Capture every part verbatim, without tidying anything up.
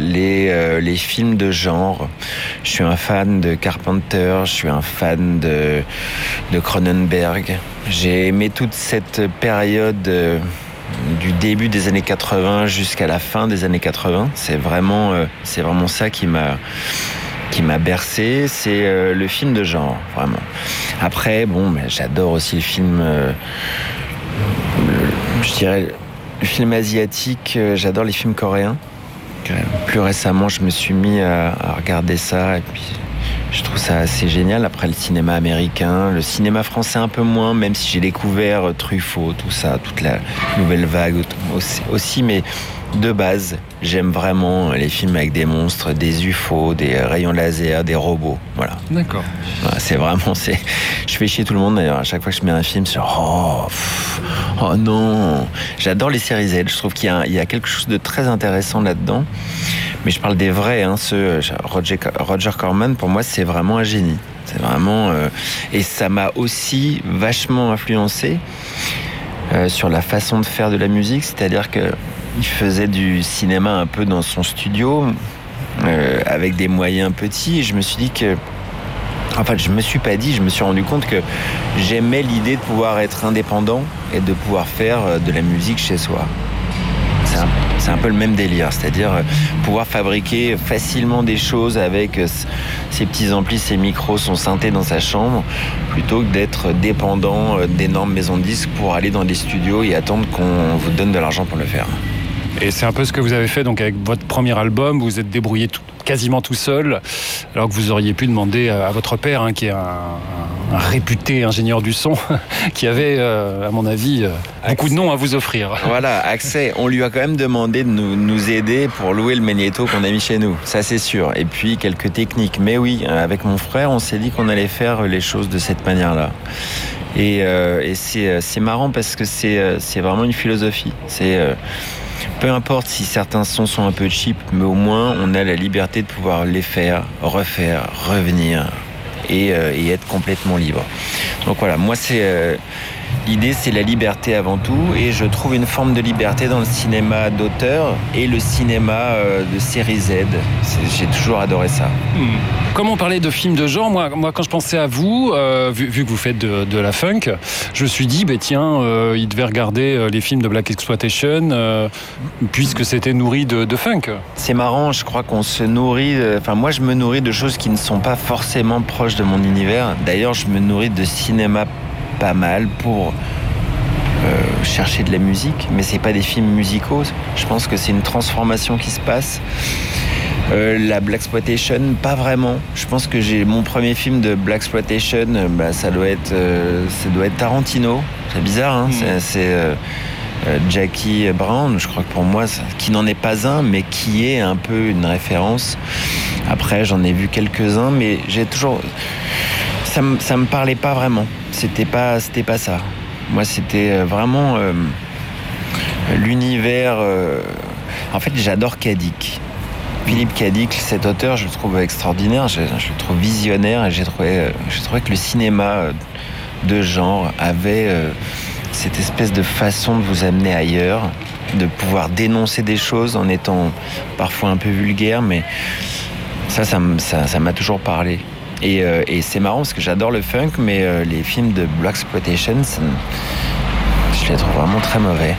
les, euh, les films de genre. Je suis un fan de Carpenter, je suis un fan de, de Cronenberg. J'ai aimé toute cette période euh, du début des années quatre-vingts jusqu'à la fin des années quatre-vingts. C'est vraiment, euh, c'est vraiment ça qui m'a... qui m'a bercé, c'est euh, le film de genre, vraiment. Après, bon, mais j'adore aussi le film, euh, le, je dirais, le film asiatique, euh, j'adore les films coréens. Plus récemment, je me suis mis à, à regarder ça, et puis je trouve ça assez génial. Après, le cinéma américain, le cinéma français un peu moins, même si j'ai découvert Truffaut, tout ça, toute la nouvelle vague aussi, aussi mais de base, j'aime vraiment les films avec des monstres, des U F O, des rayons laser, des robots. Voilà. D'accord. Voilà, c'est vraiment, c'est. Je fais chier tout le monde d'ailleurs. À chaque fois que je mets un film, c'est genre, oh, pff, oh non. J'adore les séries Z. Je trouve qu'il y a, il y a quelque chose de très intéressant là-dedans. Mais je parle des vrais, hein, ceux. Roger, Roger Corman, pour moi, c'est vraiment un génie. C'est vraiment. Euh, et ça m'a aussi vachement influencé euh, sur la façon de faire de la musique. C'est-à-dire que il faisait du cinéma un peu dans son studio, euh, avec des moyens petits, et je me suis dit que... En fait, je me suis pas dit, je me suis rendu compte que j'aimais l'idée de pouvoir être indépendant et de pouvoir faire de la musique chez soi. C'est un, c'est un peu le même délire, c'est-à-dire pouvoir fabriquer facilement des choses avec ses petits amplis, ses micros, son synthé dans sa chambre, plutôt que d'être dépendant d'énormes maisons de disques pour aller dans des studios et attendre qu'on vous donne de l'argent pour le faire. Et c'est un peu ce que vous avez fait donc avec votre premier album. Vous vous êtes débrouillé tout, quasiment tout seul, alors que vous auriez pu demander à votre père, hein, qui est un, un réputé ingénieur du son, qui avait, euh, à mon avis, beaucoup de noms à vous offrir. Voilà, accès. On lui a quand même demandé de nous, nous aider pour louer le magnéto qu'on a mis chez nous. Ça, c'est sûr. Et puis, quelques techniques. Mais oui, avec mon frère, on s'est dit qu'on allait faire les choses de cette manière-là. Et, euh, et c'est, c'est marrant parce que c'est, c'est vraiment une philosophie. C'est... Euh, Peu importe si certains sons sont un peu cheap, mais au moins on a la liberté de pouvoir les faire, refaire, revenir et, euh, et être complètement libre. Donc voilà, moi c'est euh, l'idée, c'est la liberté avant tout, et je trouve une forme de liberté dans le cinéma d'auteur et le cinéma euh, de série Z. C'est, j'ai toujours adoré ça. Mmh. Comme on parlait de films de genre, moi, moi quand je pensais à vous, euh, vu, vu que vous faites de, de la funk, je me suis dit, bah, tiens, euh, il devait regarder les films de Black Exploitation, euh, puisque c'était nourri de, de funk. C'est marrant, je crois qu'on se nourrit, enfin moi je me nourris de choses qui ne sont pas forcément proches de mon univers. D'ailleurs, je me nourris de cinéma pas mal pour euh, chercher de la musique, mais c'est pas des films musicaux. Je pense que c'est une transformation qui se passe. Euh, la Blaxploitation, pas vraiment. Je pense que j'ai mon premier film de Blaxploitation, bah, ça doit être, euh, ça doit être Tarantino. C'est bizarre, hein. Mmh. C'est, c'est euh, euh, Jackie Brown. Je crois que pour moi, ça, qui n'en est pas un, mais qui est un peu une référence. Après, j'en ai vu quelques-uns, mais j'ai toujours, ça me, ça me parlait pas vraiment. C'était pas, c'était pas ça. Moi, c'était vraiment euh, l'univers. Euh... En fait, j'adore Cadic. Philippe Cadic, cet auteur, je le trouve extraordinaire, je, je le trouve visionnaire, et j'ai trouvé, j'ai trouvé que le cinéma de genre avait euh, cette espèce de façon de vous amener ailleurs, de pouvoir dénoncer des choses en étant parfois un peu vulgaire, mais ça, ça, ça, ça m'a toujours parlé. Et, euh, et c'est marrant parce que j'adore le funk, mais euh, les films de Blaxploitation, je les trouve vraiment très mauvais.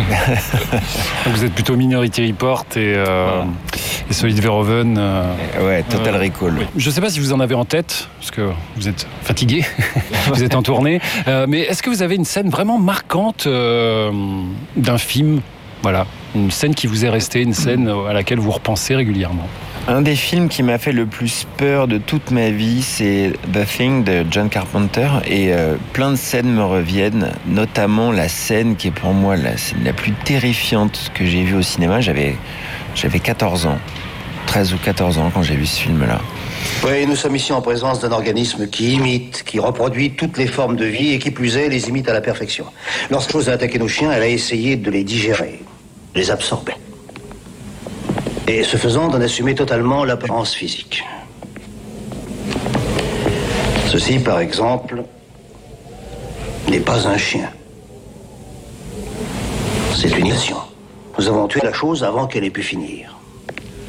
Vous êtes plutôt Minority Report et, euh, ouais. et Solid Verhoeven. Euh, ouais, Total euh, Recall. Oui. Je ne sais pas si vous en avez en tête, parce que vous êtes fatigué, vous êtes en tournée, euh, mais est-ce que vous avez une scène vraiment marquante euh, d'un film, voilà, une scène qui vous est restée, une scène à laquelle vous repensez régulièrement? Un des films qui m'a fait le plus peur de toute ma vie, c'est The Thing de John Carpenter, et euh, plein de scènes me reviennent, notamment la scène qui est pour moi la scène la plus terrifiante que j'ai vue au cinéma. J'avais, j'avais quatorze ans, treize ou quatorze ans quand j'ai vu ce film-là. Oui, nous sommes ici en présence d'un organisme qui imite, qui reproduit toutes les formes de vie et qui plus est, les imite à la perfection. Lorsque chose a attaqué nos chiens, elle a essayé de les digérer, les absorber. Et ce faisant, d'en assumer totalement l'apparence physique. Ceci, par exemple, n'est pas un chien. C'est une nation. Nous avons tué la chose avant qu'elle ait pu finir.